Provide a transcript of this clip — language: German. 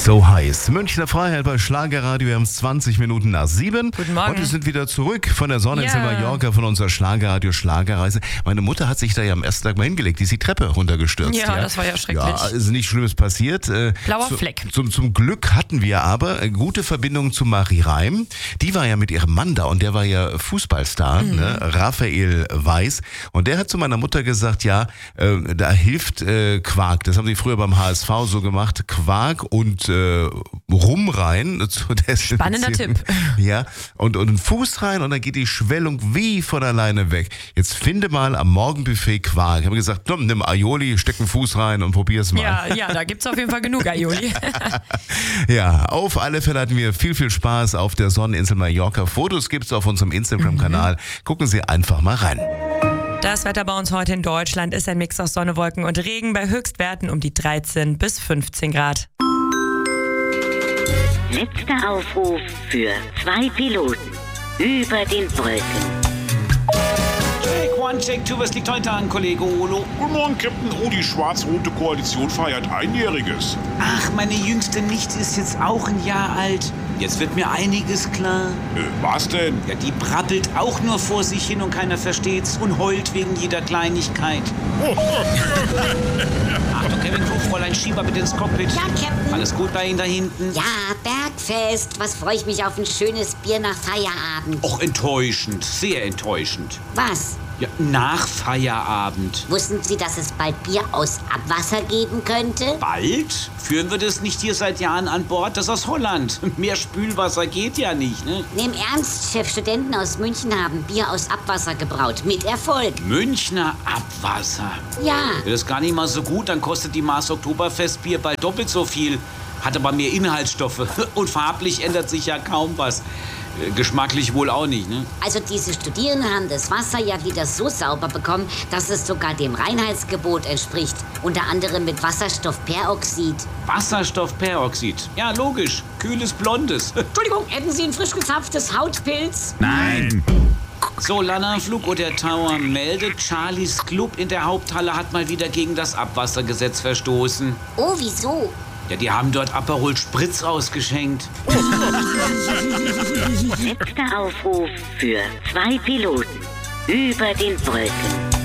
So heiß. Münchner Freiheit bei Schlagerradio. Wir haben es 20 Minuten nach 7. Guten Morgen. Und wir sind wieder zurück von der Sonneninsel Mallorca, von unserer Schlagerradio Schlagerreise. Meine Mutter hat sich da ja am ersten Tag mal hingelegt. Die ist die Treppe runtergestürzt. Ja, das war ja schrecklich. Ja, ist nichts Schlimmes passiert. Blauer Fleck. Zum Glück hatten wir aber eine gute Verbindung zu Marie Reim. Die war ja mit ihrem Mann da und der war ja Fußballstar, ne? Raphael Weiß. Und der hat zu meiner Mutter gesagt, ja, da hilft Quark. Das haben sie früher beim HSV so gemacht. Quark und Rum rein. Spannender Tipp. Ja, und einen Fuß rein und dann geht die Schwellung wie von alleine weg. Jetzt finde mal am Morgenbuffet Quark. Ich habe gesagt, komm, nimm Aioli, steck einen Fuß rein und probier's mal. Ja, da gibt's auf jeden Fall genug Aioli. Ja, auf alle Fälle hatten wir viel Spaß auf der Sonneninsel Mallorca. Fotos gibt's auf unserem Instagram-Kanal. Gucken Sie einfach mal rein. Das Wetter bei uns heute in Deutschland ist ein Mix aus Sonne, Wolken und Regen bei Höchstwerten um die 13 bis 15 Grad. Letzter Aufruf für 2 Piloten über den Wolken. Check 1, Check 2, was liegt heute an, Kollege Olo? Guten Morgen, Captain. Oh, die schwarz-rote Koalition feiert Einjähriges. Ach, meine jüngste Nichte ist jetzt auch ein Jahr alt. Jetzt wird mir einiges klar. Was denn? Ja, die brabbelt auch nur vor sich hin und keiner versteht's und heult wegen jeder Kleinigkeit. Achtung, Kevin Crew, Fräulein Schieber bitte ins Cockpit. Ja, Captain. Alles gut bei Ihnen da hinten? Ja, Bergfest. Was freue ich mich auf ein schönes Bier nach Feierabend. Och, enttäuschend, sehr enttäuschend. Was? Ja, nach Feierabend. Wussten Sie, dass es bald Bier aus Abwasser geben könnte? Bald? Führen wir das nicht hier seit Jahren an Bord? Das ist aus Holland. Mehr Spülwasser geht ja nicht, ne? Im Ernst, Chef, Studenten aus München haben Bier aus Abwasser gebraut. Mit Erfolg. Münchner Abwasser. Ja. Das ist gar nicht mal so gut, dann kostet die Maß Oktoberfestbier bald doppelt so viel. Hat aber mehr Inhaltsstoffe. Und farblich ändert sich ja kaum was. Geschmacklich wohl auch nicht, ne? Also diese Studierenden haben das Wasser ja wieder so sauber bekommen, dass es sogar dem Reinheitsgebot entspricht. Unter anderem mit Wasserstoffperoxid. Wasserstoffperoxid. Ja, logisch. Kühles Blondes. Entschuldigung, hätten Sie ein frisch gezapftes Hautpilz? Nein. So, Lana, Flug oder Tower meldet, Charlies Club in der Haupthalle hat mal wieder gegen das Abwassergesetz verstoßen. Oh, wieso? Ja, die haben dort Aperol Spritz ausgeschenkt. Letzter Aufruf für 2 Piloten über den Wolken.